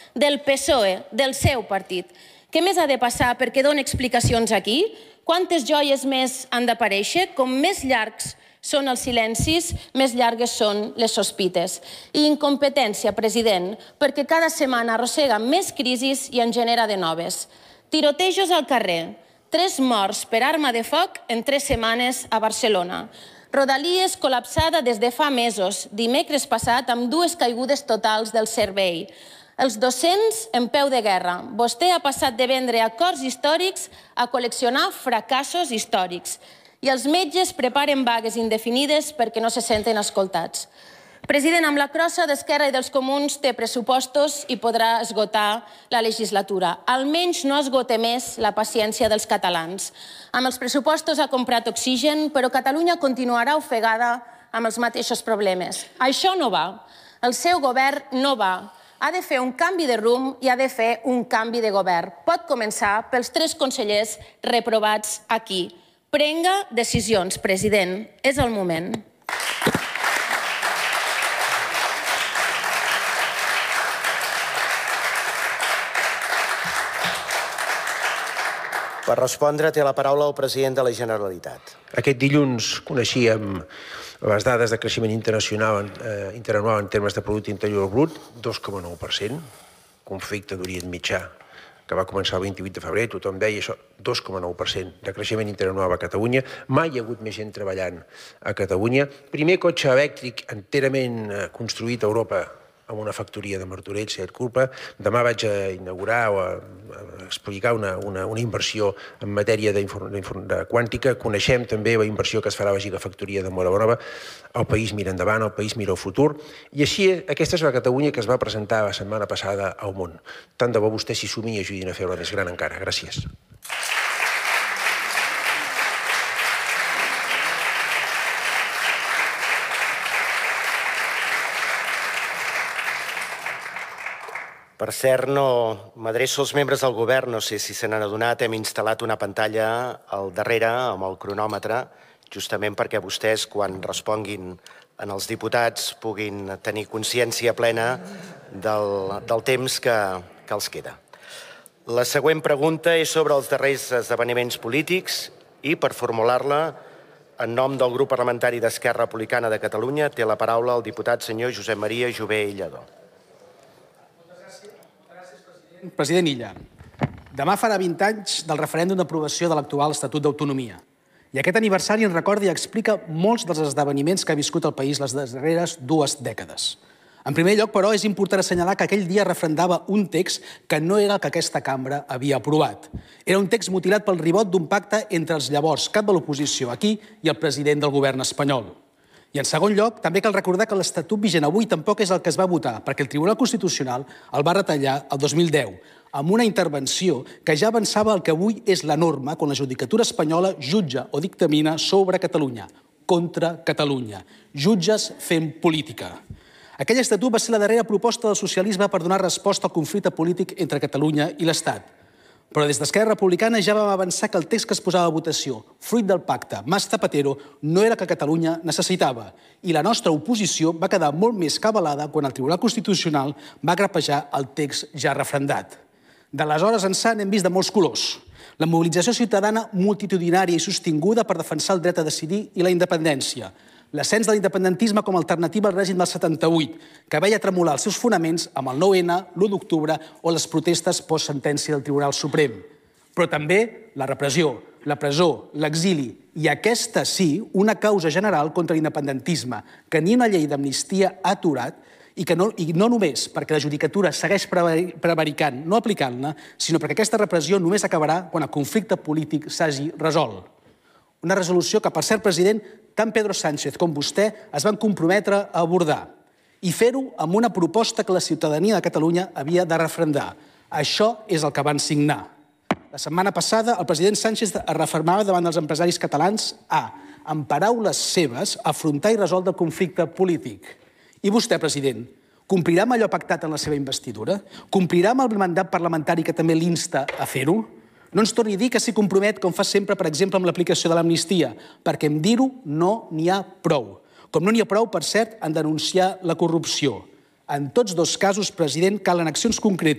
del PSOE, del seu partit. Què més ha de passar perquè doni explicacions aquí? Quantes joies més han d'aparèixer? Com més llargs són els silencis, més llargues són les sospites. I incompetència, president, perquè cada setmana arrossega més crisis i en genera de noves. Tirotejos al carrer, 3 morts per arma de foc en 3 setmanes a Barcelona. Rodalies col·lapsada des de fa mesos, dimecres passat amb 2 caigudes totals del servei. Els docents en peu de guerra. Vostè ha passat de vendre acords històrics a col·leccionar fracassos històrics. I els metges preparen vagues indefinides perquè no se senten escoltats. President, amb la crossa d'Esquerra i dels Comuns té pressupostos i podrà esgotar la legislatura. Almenys no esgote més la paciència dels catalans. Amb els pressupostos ha comprat oxigen, però Catalunya continuarà ofegada amb els mateixos problemes. Això no va. El seu govern no va. Ha de fer un canvi de rumb i ha de fer un canvi de govern. Pot començar pels 3 consellers reprovats aquí. Prenga decisions, president. És el moment. Per respondre, té la paraula el president de la Generalitat. Aquest dilluns coneixíem les dades de creixement interanual en termes de producte interior brut, 2,9%, conflicte d'Orient Mitjà, que va començar el 28 de febrer, tothom deia això, 2,9% de creixement interanual a Catalunya. Mai hi ha hagut més gent treballant a Catalunya. Primer cotxe elèctric enterament construït a Europa amb una factoria de Martorell, Seat Culpa. Demà vaig a inaugurar o a explicar una inversió en matèria de quàntica. Coneixem també la inversió que es farà a la gigafactoria de Móra la Nova. El país mira endavant, el país mira el futur. I així, aquesta és la Catalunya que es va presentar la setmana passada al món. Tant de bo vostè s'hi sumi i ajudin a fer-la més gran encara. Gràcies. Per cert, m'adreço als membres del govern, no sé si se n'han adonat, hem instal·lat una pantalla al darrere amb el cronòmetre, justament perquè vostès, quan responguin als diputats, puguin tenir consciència plena del temps que els queda. La següent pregunta és sobre els darrers esdeveniments polítics i, per formular-la, en nom del grup parlamentari d'Esquerra Republicana de Catalunya, té la paraula el diputat senyor Josep Maria Jové i Lladó. President Illa, demà farà 20 anys del referèndum d'aprovació de l'actual Estatut d'Autonomia. I aquest aniversari ens recorda i explica molts dels esdeveniments que ha viscut el país les darreres 2 dècades. En primer lloc, però, és important assenyalar que aquell dia referendava un text que no era el que aquesta cambra havia aprovat. Era un text mutilat pel ribot d'un pacte entre els llavors cap de l'oposició aquí i el president del govern espanyol. I en segon lloc, també cal recordar que l'Estatut vigent avui tampoc és el que es va votar, perquè el Tribunal Constitucional el va retallar el 2010, amb una intervenció que ja avançava el que avui és la norma quan la judicatura espanyola jutja o dictamina sobre Catalunya, contra Catalunya. Jutges fent política. Aquell estatut va ser la darrera proposta del socialisme per donar resposta al conflicte polític entre Catalunya i l'Estat. Però des d'Esquerra Republicana ja vam avançar que el text que es posava a votació, fruit del pacte Mas-Zapatero, no era el que Catalunya necessitava. I la nostra oposició va quedar molt més cabalada quan el Tribunal Constitucional va grapejar el text ja referendat. D'aleshores ençà n'hem vist de molts colors. La mobilització ciutadana multitudinària i sostinguda per defensar el dret a decidir i la independència. L'ascens de l'independentisme com a alternativa al règim del 78, que veia tremolar els seus fonaments amb el 9-N, l'1 d'octubre o les protestes post-sentència del Tribunal Suprem. Però també la repressió, la presó, l'exili i aquesta sí, una causa general contra l'independentisme, que ni una llei d'amnistia ha aturat i no només perquè la judicatura segueix prevaricant no aplicant-la, sinó perquè aquesta repressió només acabarà quan el conflicte polític s'hagi resolt. Una resolució que, per cert, president, tant Pedro Sánchez com vostè es van comprometre a abordar i fer-ho amb una proposta que la ciutadania de Catalunya havia de referendar. Això és el que van signar. La setmana passada, el president Sánchez es refermava davant dels empresaris catalans a, en paraules seves, afrontar i resoldre el conflicte polític. I vostè, president, complirà amb allò pactat en la seva investidura? Complirà amb el mandat parlamentari que també l'insta a fer-ho? No ens torni a dir que s'hi compromet, com fa sempre, per exemple, amb l'aplicació de l'amnistia, perquè en dir-ho no n'hi ha prou. Com no n'hi ha prou, per cert, en denunciar la corrupció. En tots 2 casos, president, calen accions concretes